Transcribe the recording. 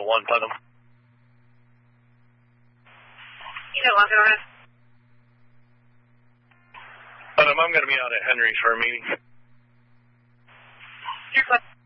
1 Putnam. You know, I'll go ahead. Putnam, I'm going to be out at Henry's for a meeting. You're fine.